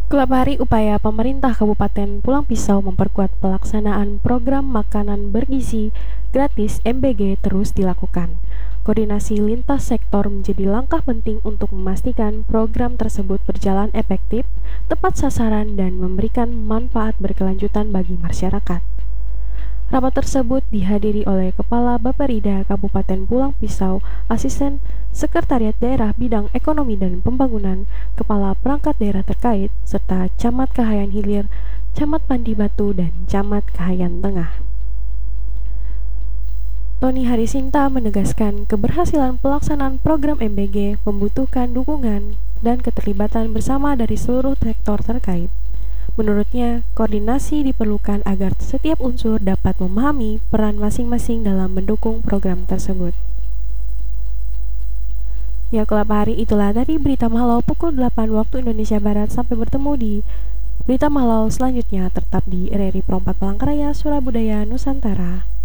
Kelab hari upaya pemerintah Kabupaten Pulang Pisau memperkuat pelaksanaan program makanan bergizi gratis MBG terus dilakukan. Koordinasi lintas sektor menjadi langkah penting untuk memastikan program tersebut berjalan efektif, tepat sasaran, dan memberikan manfaat berkelanjutan bagi masyarakat. Rapat tersebut dihadiri oleh Kepala Bapperida Kabupaten Pulang Pisau, Asisten Sekretariat Daerah Bidang Ekonomi dan Pembangunan, Kepala Perangkat Daerah terkait, serta Camat Kahayan Hilir, Camat Pandi Batu, dan Camat Kahayan Tengah. Tony Harisinta menegaskan keberhasilan pelaksanaan program MBG membutuhkan dukungan dan keterlibatan bersama dari seluruh sektor terkait. Menurutnya, koordinasi diperlukan agar setiap unsur dapat memahami peran masing-masing dalam mendukung program tersebut. Ya, kelab hari itulah tadi berita Mahalau pukul 8 waktu Indonesia Barat. Sampai bertemu di berita Mahalau selanjutnya, tetap di RRI Perompak Palangkaraya, Suara Budaya Nusantara.